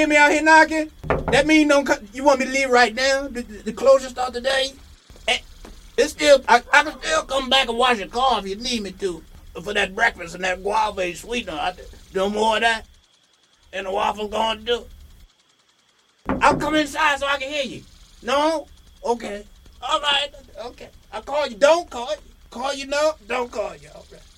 hear me out here knocking? That mean you want me to leave right now? The closure start today? It's still, I can still come back and wash your car if you need me to. For that breakfast and that guava sweetener. Do more of that. And the waffles going to do. I'll come inside so I can hear you. No? Okay. All right. Okay. I'll call you. Don't call you. Call you no? Don't call you. All right.